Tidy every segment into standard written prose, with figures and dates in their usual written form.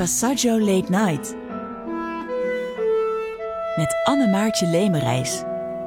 Passaggio Late Night met Anne-Maartje Lemerijs.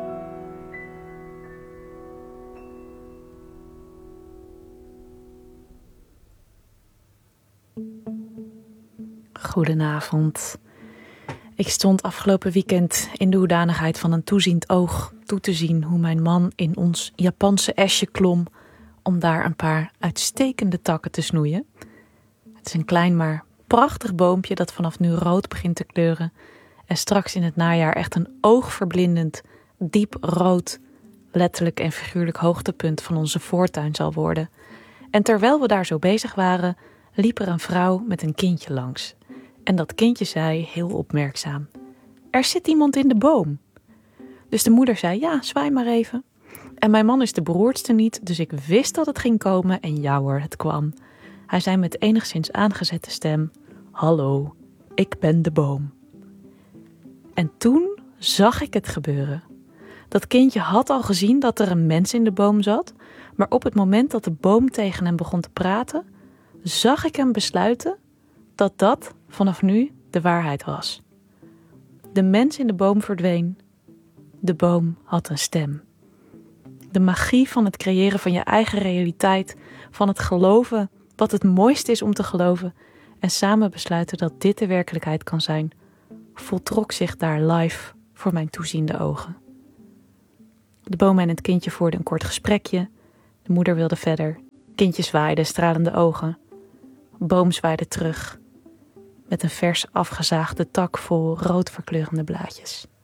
Goedenavond. Ik stond afgelopen weekend in de hoedanigheid van een toeziend oog toe te zien hoe mijn man in ons Japanse esje klom om daar een paar uitstekende takken te snoeien. Het is een klein maar prachtig boompje dat vanaf nu rood begint te kleuren en straks in het najaar echt een oogverblindend, diep rood, letterlijk en figuurlijk hoogtepunt van onze voortuin zal worden. En terwijl we daar zo bezig waren, liep er een vrouw met een kindje langs. En dat kindje zei, heel opmerkzaam, er zit iemand in de boom. Dus de moeder zei, ja, zwaai maar even. En mijn man is de beroerdste niet, dus ik wist dat het ging komen en ja hoor, het kwam. Hij zei met enigszins aangezette stem, hallo, ik ben de boom. En toen zag ik het gebeuren. Dat kindje had al gezien dat er een mens in de boom zat, maar op het moment dat de boom tegen hem begon te praten, zag ik hem besluiten dat dat vanaf nu de waarheid was. De mens in de boom verdween. De boom had een stem. De magie van het creëren van je eigen realiteit, van het geloven wat het mooiste is om te geloven en samen besluiten dat dit de werkelijkheid kan zijn, voltrok zich daar live voor mijn toeziende ogen. De boom en het kindje voerden een kort gesprekje. De moeder wilde verder. Kindje zwaaide, stralende ogen. Boom zwaaide terug met een vers afgezaagde tak vol rood verkleurende blaadjes.